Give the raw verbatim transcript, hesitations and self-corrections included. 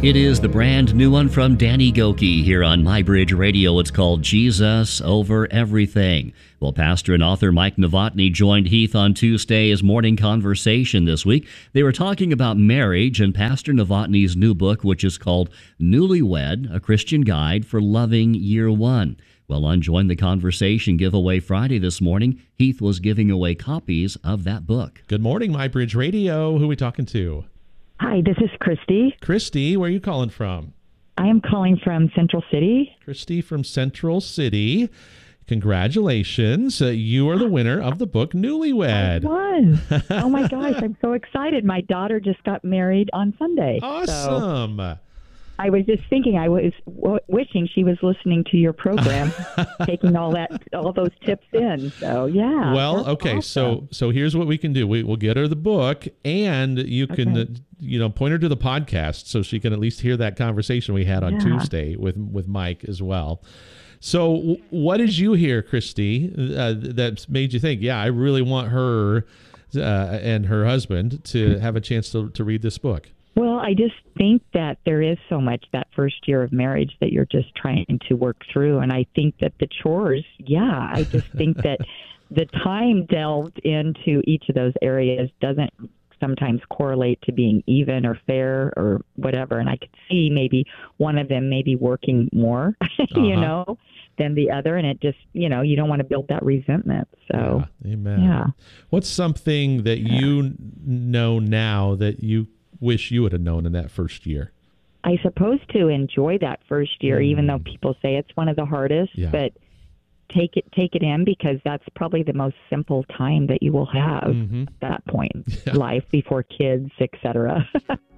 It is the brand new one from Danny Gokey here on MyBridge Radio. It's called Jesus Over Everything. Well, pastor and author Mike Novotny joined Heath on Tuesday's morning conversation this week. They were talking about marriage and Pastor Novotny's new book, which is called Newlywed, a Christian Guide for Loving Year One. Well, on Join the Conversation giveaway Friday this morning, Heath was giving away copies of that book. Good morning, MyBridge Radio. Who are we talking to? Hi, this is Christy. Christy, where are you calling from? I am calling from Central City. Christy from Central City. Congratulations. Uh, you are the winner of the book Newlywed. I was. Oh my gosh, I'm so excited. My daughter just got married on Sunday. Awesome. So I was just thinking, I was w- wishing she was listening to your program, taking all that, all those tips in. So yeah. Well, okay. Awesome. So, so here's what we can do. We will get her the book, and you can, Okay. uh, you know, point her to the podcast so she can at least hear that conversation we had on Yeah. Tuesday with with Mike as well. So, w- what did you hear, Christy, uh, that made you think, yeah, I really want her uh, and her husband to have a chance to to read this book? Well, I just think that there is so much that first year of marriage that you're just trying to work through. And I think that the chores, yeah, I just think that the time delved into each of those areas doesn't sometimes correlate to being even or fair or whatever. And I could see maybe one of them maybe working more, you Uh-huh. know, than the other. And it just, you know, you don't want to build that resentment. So, Yeah, amen. yeah. What's something that you know now that you wish you would have known in that first year? I suppose to enjoy that first year, Mm. even though people say it's one of the hardest, Yeah. but take it take it in because that's probably the most simple time that you will have Mhm. at that point Yeah. in life before kids, et cetera.